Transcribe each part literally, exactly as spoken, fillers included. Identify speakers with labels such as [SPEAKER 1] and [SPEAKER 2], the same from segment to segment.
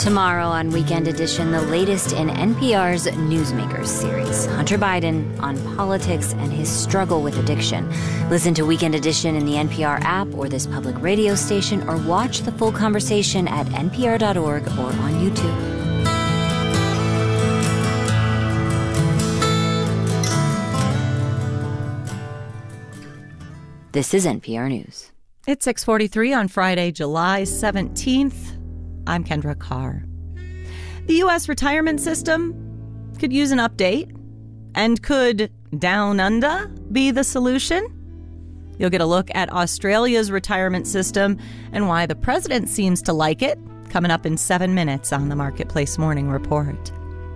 [SPEAKER 1] Tomorrow on Weekend Edition, the latest in N P R's Newsmakers series, Hunter Biden on politics and his struggle with addiction. Listen to Weekend Edition in the N P R app or this public radio station, or watch the full conversation at N P R dot org or on YouTube. This is N P R News.
[SPEAKER 2] It's six forty-three on Friday, July seventeenth. I'm Kendra Carr. The U S retirement system could use an update. And could Down Under be the solution? You'll get a look at Australia's retirement system and why the president seems to like it, coming up in seven minutes on the Marketplace Morning Report.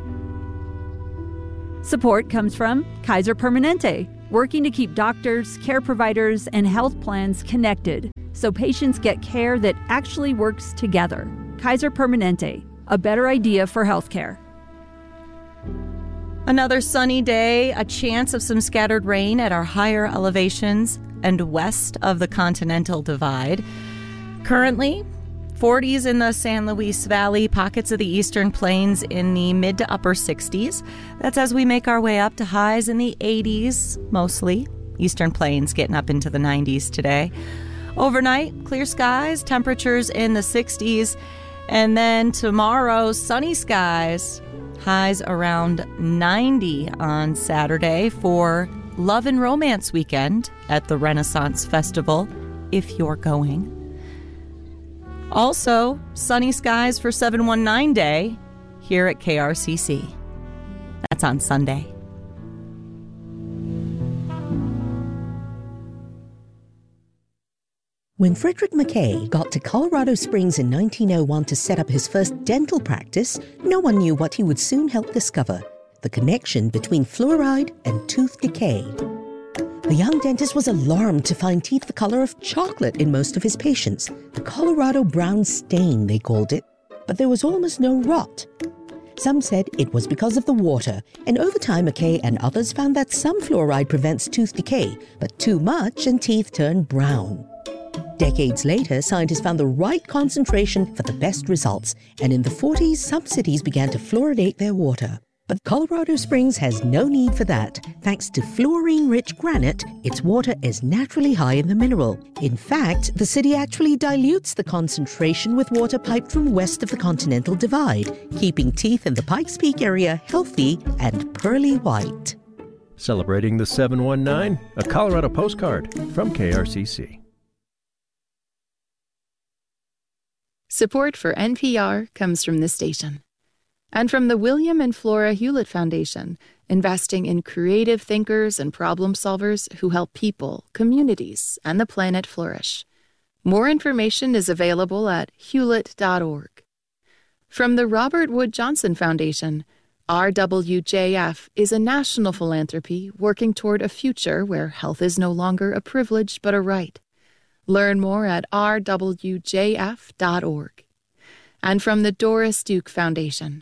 [SPEAKER 3] Support comes from Kaiser Permanente, working to keep doctors, care providers, and health plans connected so patients get care that actually works together. Kaiser Permanente, a better idea for healthcare.
[SPEAKER 2] Another sunny day, a chance of some scattered rain at our higher elevations and west of the Continental Divide. Currently, forties in the San Luis Valley, pockets of the Eastern Plains in the mid to upper sixties. That's as we make our way up to highs in the eighties, mostly. Eastern Plains getting up into the nineties today. Overnight, clear skies, temperatures in the sixties. And then tomorrow, sunny skies, highs around ninety on Saturday for Love and Romance Weekend at the Renaissance Festival, if you're going. Also, sunny skies for seven one nine Day here at K R C C. That's on Sunday.
[SPEAKER 4] When Frederick McKay got to Colorado Springs in nineteen oh one to set up his first dental practice, no one knew what he would soon help discover: the connection between fluoride and tooth decay. The young dentist was alarmed to find teeth the color of chocolate in most of his patients, the Colorado brown stain, they called it. But there was almost no rot. Some said it was because of the water, and over time McKay and others found that some fluoride prevents tooth decay, but too much and teeth turn brown. Decades later, scientists found the right concentration for the best results, and in the forties, some cities began to fluoridate their water. But Colorado Springs has no need for that. Thanks to fluorine-rich granite, its water is naturally high in the mineral. In fact, the city actually dilutes the concentration with water piped from west of the Continental Divide, keeping teeth in the Pikes Peak area healthy and pearly white.
[SPEAKER 5] Celebrating the seven one nine, a Colorado postcard from K R C C.
[SPEAKER 6] Support for N P R comes from this station. And from the William and Flora Hewlett Foundation, investing in creative thinkers and problem solvers who help people, communities, and the planet flourish. More information is available at hewlett dot org. From the Robert Wood Johnson Foundation, R W J F is a national philanthropy working toward a future where health is no longer a privilege but a right. Learn more at r w j f dot org. And from the Doris Duke Foundation.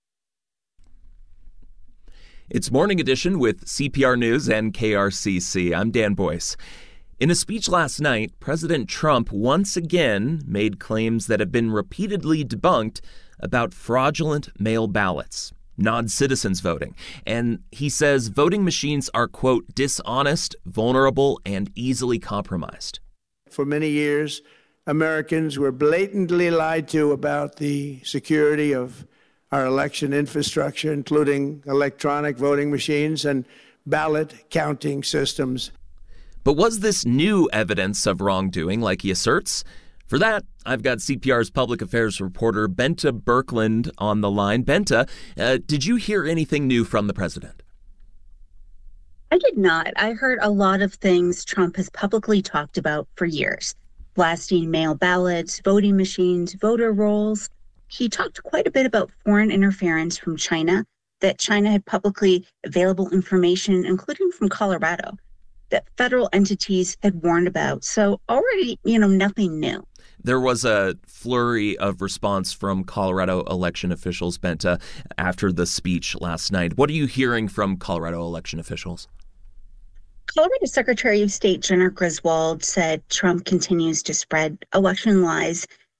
[SPEAKER 7] It's Morning Edition with C P R News and K R C C. I'm Dan Boyce. In a speech last night, President Trump once again made claims that have been repeatedly debunked about fraudulent mail ballots, non-citizens voting. And he says voting machines are, quote, dishonest, vulnerable, and easily compromised.
[SPEAKER 8] For many years, Americans were blatantly lied to about the security of our election infrastructure, including electronic voting machines and ballot counting systems.
[SPEAKER 7] But was this new evidence of wrongdoing, like he asserts? For that, I've got C P R's public affairs reporter Bente Birkeland on the line. Bente, uh, did you hear anything new from the president?
[SPEAKER 9] I did not. I heard a lot of things Trump has publicly talked about for years. Blasting mail ballots, voting machines, voter rolls. He talked quite a bit about foreign interference from China, that China had publicly available information, including from Colorado, that federal entities had warned about. So already, you know, nothing new.
[SPEAKER 7] There was a flurry of response from Colorado election officials, Bente, after the speech last night. What are you hearing from Colorado election officials?
[SPEAKER 9] Colorado Secretary of State Jenner Griswold said Trump continues to spread election lies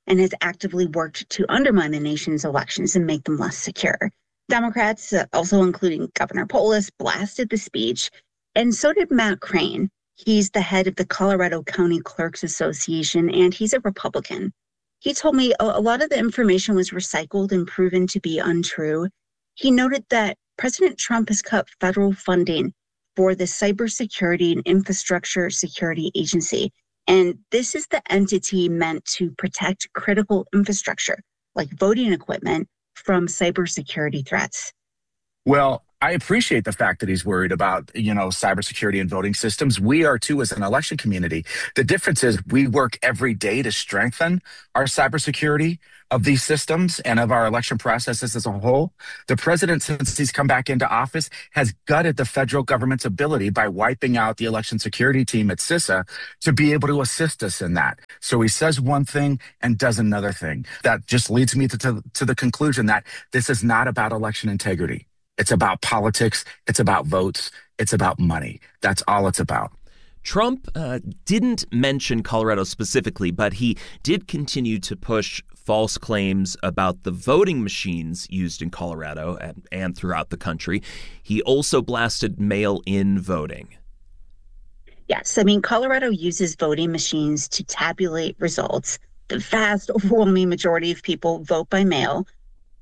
[SPEAKER 9] and has actively worked to undermine the nation's elections and make them less secure. Democrats, uh, also including Governor Polis, blasted the speech, and so did Matt Crane. He's the head of the Colorado County Clerks Association, and he's a Republican. He told me a, a lot of the information was recycled and proven to be untrue. He noted that President Trump has cut federal funding for the Cybersecurity and Infrastructure Security Agency, and this is the entity meant to protect critical infrastructure, like voting equipment, from cybersecurity threats.
[SPEAKER 10] Well, I appreciate the fact that he's worried about, you know, cybersecurity and voting systems. We are too as an election community. The difference is we work every day to strengthen our cybersecurity of these systems and of our election processes as a whole. The president, since he's come back into office, has gutted the federal government's ability by wiping out the election security team at CISA to be able to assist us in that. So he says one thing and does another thing. That just leads me to, to, to the conclusion that this is not about election integrity. It's about politics. It's about votes. It's about money. That's all it's about.
[SPEAKER 7] Trump uh, didn't mention Colorado specifically, but he did continue to push false claims about the voting machines used in Colorado and, and throughout the country. He also blasted mail-in voting.
[SPEAKER 9] Yes, I mean, Colorado uses voting machines to tabulate results. The vast, overwhelming majority of people vote by mail,